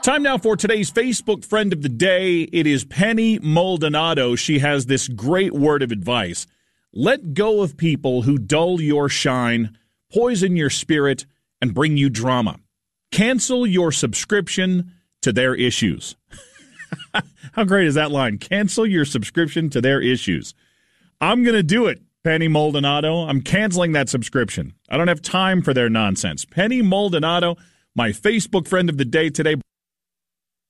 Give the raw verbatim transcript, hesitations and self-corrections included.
Time now for today's Facebook friend of the day. It is Penny Maldonado. She has this great word of advice. Let go of people who dull your shine, poison your spirit, and bring you drama. Cancel your subscription to their issues. How great is that line? Cancel your subscription to their issues. I'm going to do it, Penny Maldonado. I'm canceling that subscription. I don't have time for their nonsense. Penny Maldonado, my Facebook friend of the day today.